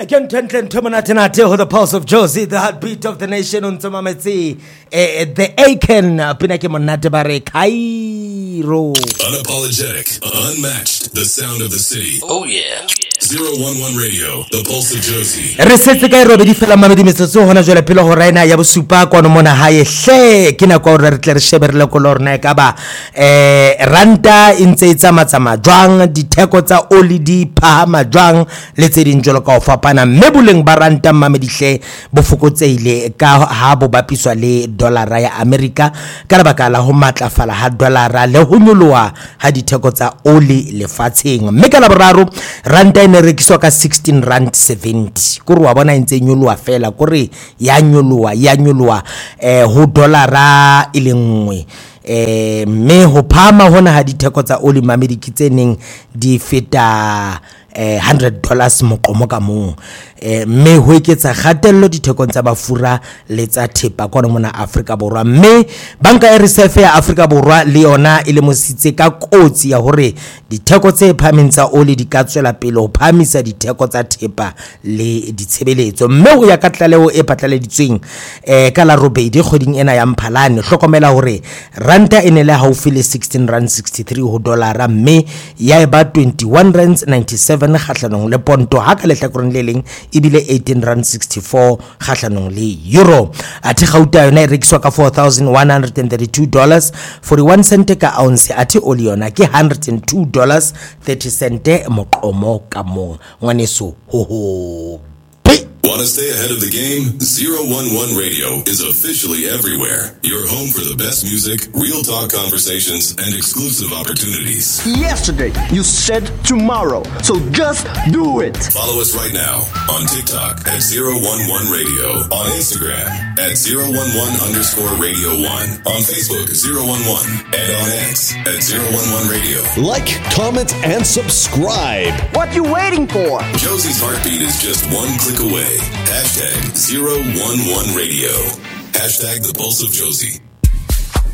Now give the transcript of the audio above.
Again, Tomanate, the pulse of Josie, the heartbeat of the nation, Untomametsi, the Aiken, Pinaki Monatebare, Cairo. Unapologetic, unmatched, the sound of the city. Oh, yeah. 011 Radio, the pulse of Josie. Resetse ka robedi fela mamedi metsotso hona jwale pele ho rena ya bosupa kwa no mona hae hle ke na kwa re tle re sheberele ko lorna ka ba ranta intse itsa matsama jwang ditheko tsa oli di phahama jwang le tse ding jolo ka o fapana mme boleng ba ranta mamedi hle bo fokotseile ka ha bo bapiswa le dollar ya America ka lebaka la ho matlafala ha dollar le ho nyoloha ha ditheko tsa oli lefatsheng mme ka la boraro ranta ne rekiswa ka 16 rand 70 kore wa bona ntse nyoloha fela kore ya nyoloha ho dollara ile nngwe me ho phama hona ha ditheko tsa oli mamediki tseneng di feta $100 moqomo ka mong mme ho eketsa kgatello dithekong tsa bafura le tsa thepa kona mona Afrika Borwa mme banka ya reserve ya Afrika Borwa le yona ile mositse ka kotsi ya hore ditheko tse phameng tsa oli di ka tswela pele ho phamisa ditheko tsa thepa le ditshebeletso mme ho ya ka tlaleo e patlaleditsweng ka la robedi kgoding ena ya Mphalane hlokomela hore ranta ene le haufi le 16 rand 63 ho dollara mme ya eba 21 rand 97 kgahlanong le ponto ha ka lehlakoreng le leng ibile 18 rand 64 kgahlanong le euro ati gauta yona e rekiswa ka $4,132 41 cent ka ounce ati oli yona ke $102 30 cent moqomo ka mong ngwaneso ho Want to stay ahead of the game? 011 Radio is officially everywhere. Your home for the best music, real talk conversations, and exclusive opportunities. Yesterday, you said tomorrow. So just do it. Follow us right now on TikTok at 011 Radio, on Instagram at 011_Radio1, on Facebook 011, and on X at 011 Radio. Like, comment, and subscribe. What you waiting for? Josie's heartbeat is just one click away. Hashtag 011 Radio. Hashtag the pulse of Josie.